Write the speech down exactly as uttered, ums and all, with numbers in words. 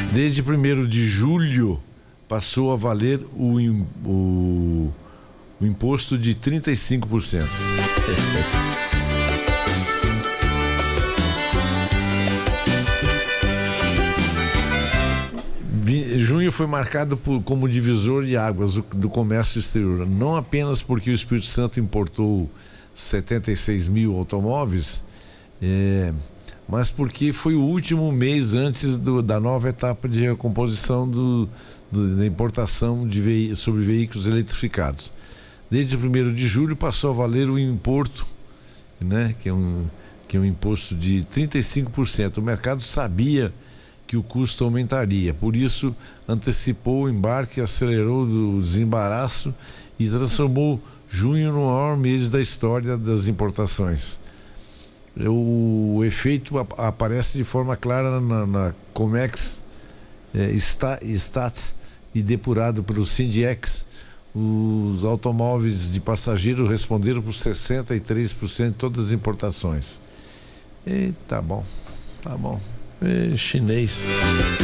Desde primeiro de julho passou a valer o, o, o imposto de trinta e cinco por cento. Junho foi marcado por, como divisor de águas do, do comércio exterior, não apenas porque o Espírito Santo importou setenta e seis mil automóveis, é, mas porque foi o último mês antes do, da nova etapa de recomposição do, do, da importação de ve, sobre veículos eletrificados. Desde o primeiro de julho passou a valer o importo, né, que é um, que é um imposto de trinta e cinco por cento. O mercado sabia que o custo aumentaria, por isso antecipou o embarque, acelerou o desembaraço e transformou junho no maior mês da história das importações. O efeito ap- aparece de forma clara na, na Comex, é, Stat, Stat e depurado pelo Sindiex. Os automóveis de passageiro responderam por sessenta e três por cento de todas as importações. E tá bom, tá bom. É, chinês.